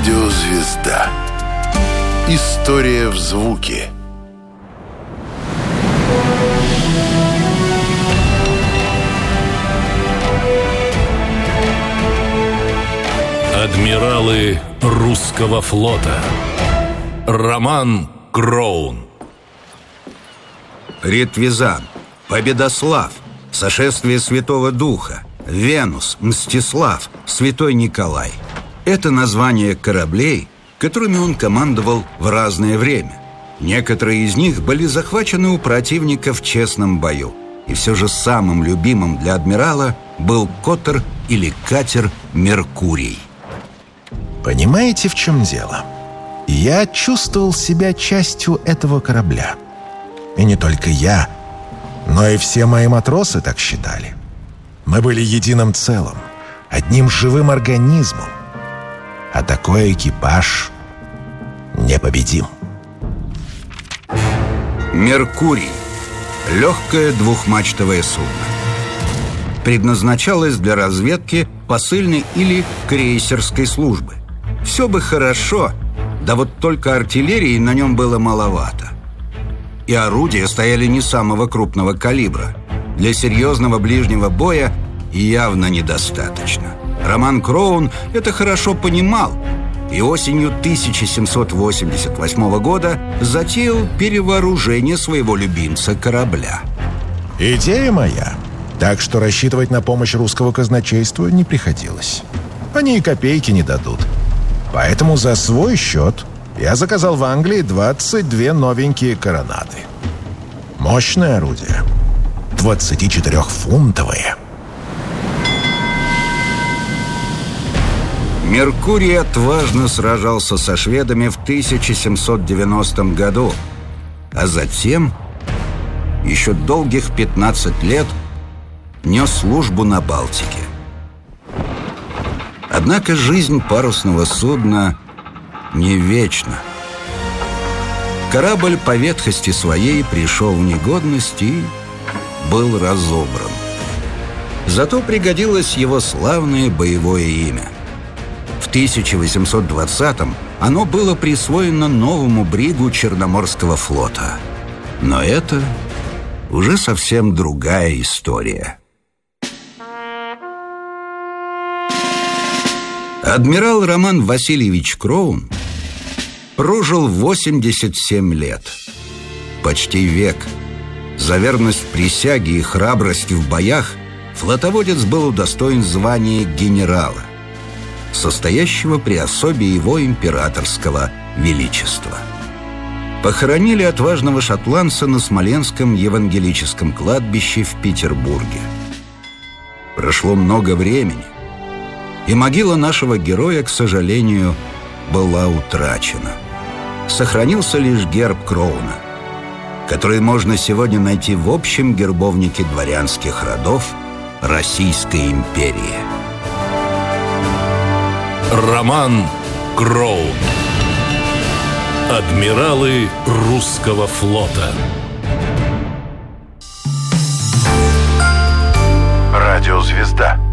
Радиозвезда. История в звуке. Адмиралы русского флота. Роман Кроун. Ретвизан, Победослав, Сошествие Святого Духа, Венус, Мстислав, Святой Николай. Это названия кораблей, которыми он командовал в разное время. Некоторые из них были захвачены у противника в честном бою. И все же самым любимым для адмирала был котор или катер «Меркурий». Понимаете, в чем дело? Я чувствовал себя частью этого корабля. И не только я, но и все мои матросы так считали. Мы были единым целым, одним живым организмом. А такой экипаж непобедим. «Меркурий» — легкое двухмачтовое судно. Предназначалось для разведки, посыльной или крейсерской службы. Все бы хорошо, да вот только артиллерии на нем было маловато. И орудия стояли не самого крупного калибра. Для серьезного ближнего боя явно недостаточно. Роман Кроун это хорошо понимал и осенью 1788 года затеял перевооружение своего любимца корабля. Идея моя, так что рассчитывать на помощь русского казначейства не приходилось. Они и копейки не дадут. Поэтому за свой счет я заказал в Англии 22 новенькие коронады. Мощное орудие, 24-фунтовые. Меркурий отважно сражался со шведами в 1790 году, а затем еще долгих 15 лет нес службу на Балтике. Однако жизнь парусного судна не вечна. Корабль по ветхости своей пришел в негодность и был разобран. Зато пригодилось его славное боевое имя. В 1820-м оно было присвоено новому бригу Черноморского флота. Но это уже совсем другая история. Адмирал Роман Васильевич Кроун прожил 87 лет. Почти век. За верность присяге и храбрость в боях флотоводец был удостоен звания генерала, состоящего при особе его императорского величества. Похоронили отважного шотландца на Смоленском евангелическом кладбище в Петербурге. Прошло много времени, и могила нашего героя, к сожалению, была утрачена. Сохранился лишь герб Кроуна, который можно сегодня найти в общем гербовнике дворянских родов Российской империи. Роман Кроун. Адмиралы русского флота. Радиозвезда.